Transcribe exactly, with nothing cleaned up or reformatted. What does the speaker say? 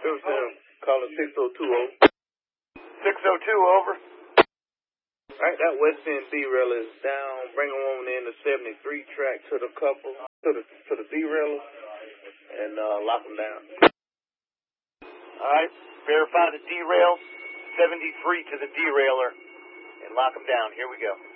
Houston, calling six oh two over. six oh two, over. Alright, that west end derail is down. Bring them on in the seventy-three track to the couple, to the to the derailer, and uh, lock them down. Alright, verify the derail, seventy-three to the derailer, and lock them down. Here we go.